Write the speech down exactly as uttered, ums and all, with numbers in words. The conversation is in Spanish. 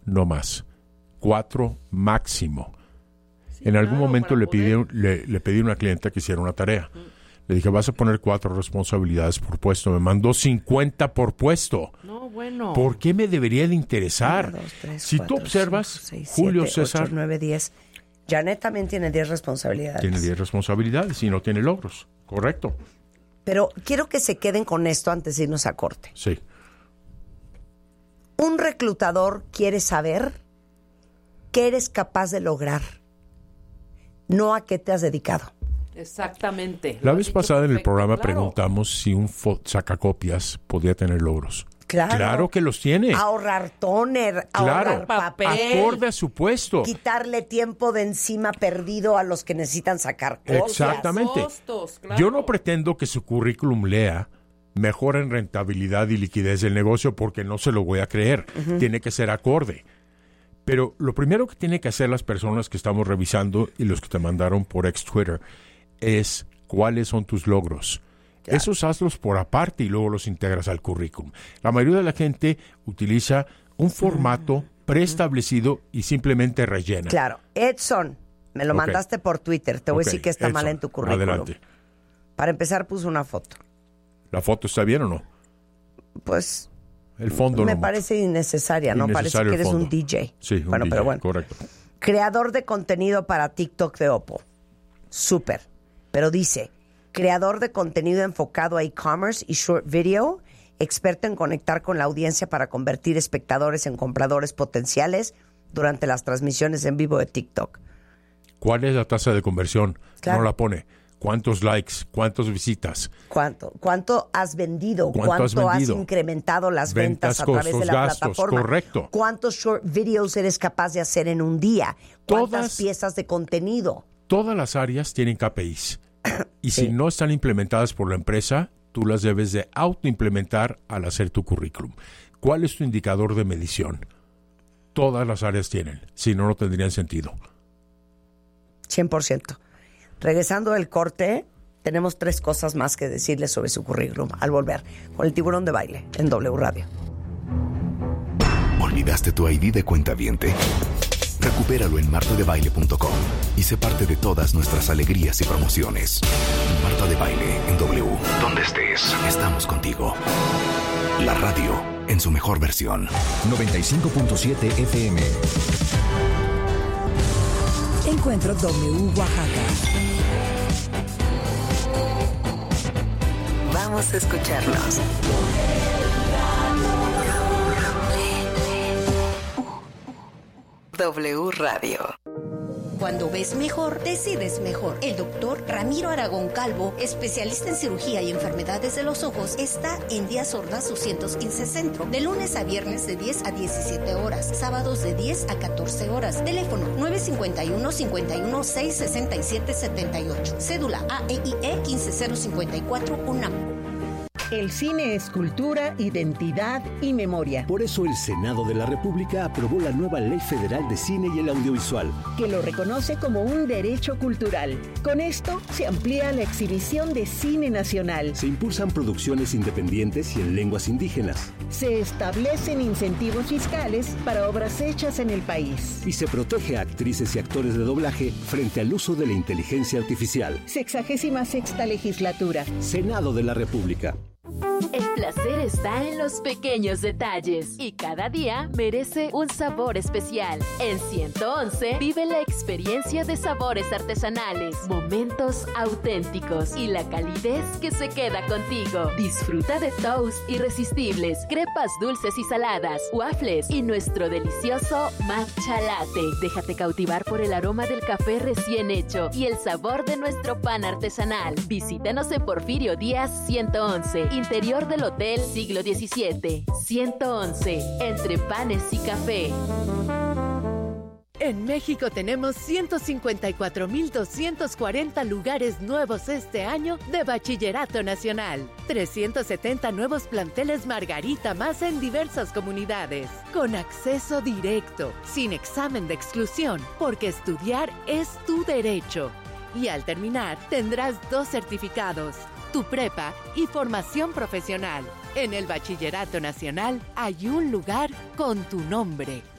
no más. Cuatro máximo. Sí, en algún claro, momento le pedí, poder... le, le pedí a una clienta que hiciera una tarea. Mm. Le dije, vas a poner cuatro responsabilidades por puesto. Me mandó cincuenta por puesto. No, bueno. ¿Por qué me debería de interesar? uno, dos, tres, si cuatro, tú observas, cinco, seis, Julio siete, César... ocho, nueve, diez. Janet también tiene diez responsabilidades. Tiene diez responsabilidades y no tiene logros. Correcto. Pero quiero que se queden con esto antes de irnos a corte. Sí. Un reclutador quiere saber qué eres capaz de lograr, no a qué te has dedicado. Exactamente. La vez pasada perfecto. En el programa claro. preguntamos si un fo- sacacopias podía tener logros. Claro. Claro que los tiene. Ahorrar tóner, claro. ahorrar papel. Acorde a su puesto. Quitarle tiempo de encima perdido a los que necesitan sacar cosas. Exactamente. Costos, claro. Yo no pretendo que su currículum lea mejora en rentabilidad y liquidez del negocio porque no se lo voy a creer. Uh-huh. Tiene que ser acorde. Pero lo primero que tienen que hacer las personas que estamos revisando y los que te mandaron por ex Twitter es cuáles son tus logros. Claro. Esos hazlos por aparte y luego los integras al currículum. La mayoría de la gente utiliza un formato uh-huh. preestablecido y simplemente rellena. Claro. Edson, me lo okay. mandaste por Twitter. Te voy okay. a decir que está Edson, mal en tu currículum. Adelante. Para empezar, puso una foto. ¿La foto está bien o no? Pues... El fondo me no parece innecesaria, ¿no? Parece que eres un D J. Sí, un bueno, D J, pero bueno. Correcto. Creador de contenido para TikTok de Oppo. Súper. Pero dice, creador de contenido enfocado a e-commerce y short video, experto en conectar con la audiencia para convertir espectadores en compradores potenciales durante las transmisiones en vivo de TikTok. ¿Cuál es la tasa de conversión? Claro. No la pone. ¿Cuántos likes? ¿Cuántas visitas? ¿Cuánto? ¿Cuánto has vendido? ¿Cuánto, ¿Cuánto has, vendido? has incrementado las ventas, ventas a través costos, de la gastos, plataforma? Correcto. ¿Cuántos short videos eres capaz de hacer en un día? ¿Cuántas todas, piezas de contenido? Todas las áreas tienen K P Is. Y sí. si no están implementadas por la empresa, tú las debes de autoimplementar al hacer tu currículum. ¿Cuál es tu indicador de medición? Todas las áreas tienen. Si no, no tendrían sentido. cien por ciento. Regresando del corte, tenemos tres cosas más que decirles sobre su currículum al volver con el Tiburón de Baile en W Radio. ¿Olvidaste tu I D de cuentaviente? Recupéralo en marta de baile punto com y sé parte de todas nuestras alegrías y promociones. Marta de Baile en W. Donde estés, estamos contigo. La radio en su mejor versión. noventa y cinco punto siete F M. Encuentro W Oaxaca. Vamos a escucharnos. W Radio. Cuando ves mejor, decides mejor. El doctor Ramiro Aragón Calvo, especialista en cirugía y enfermedades de los ojos, está en Díaz Ordaz doscientos quince Centro, de lunes a viernes de diez a diecisiete horas, sábados de diez a catorce horas. Teléfono nueve cinco uno, cinco uno seis, seis siete siete ocho. Cédula A E I E quince cero cincuenta y cuatro UNAM. El cine es cultura, identidad y memoria. Por eso el Senado de la República aprobó la nueva Ley Federal de Cine y el Audiovisual, que lo reconoce como un derecho cultural. Con esto se amplía la exhibición de cine nacional. Se impulsan producciones independientes y en lenguas indígenas. Se establecen incentivos fiscales para obras hechas en el país. Y se protege a actrices y actores de doblaje frente al uso de la inteligencia artificial. Sexagésima sexta legislatura. Senado de la República. El placer está en los pequeños detalles y cada día merece un sabor especial. En ciento once vive la experiencia de sabores artesanales, momentos auténticos y la calidez que se queda contigo. Disfruta de toast irresistibles, crepas dulces y saladas, waffles y nuestro delicioso matcha latte. Déjate cautivar por el aroma del café recién hecho y el sabor de nuestro pan artesanal. Visítanos en Porfirio Díaz ciento once, interior del Hotel Siglo diecisiete. ciento once, entre panes y café. En México tenemos ciento cincuenta y cuatro mil doscientos cuarenta lugares nuevos este año de Bachillerato Nacional. trescientos setenta nuevos planteles Margarita más en diversas comunidades. Con acceso directo, sin examen de exclusión, porque estudiar es tu derecho. Y al terminar, tendrás dos certificados, tu prepa y formación profesional. En el Bachillerato Nacional hay un lugar con tu nombre.